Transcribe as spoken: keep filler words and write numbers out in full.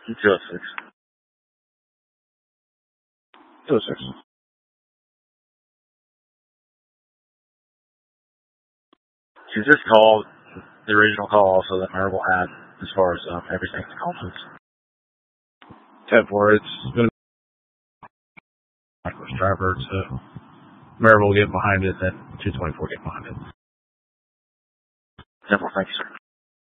two oh six. two oh six. She just called the original call also that Marvel had as far as um, everything conference. ten four, it's going to be a driver to Marvel get behind it, then two twenty-four get behind it. ten four, thank you, sir.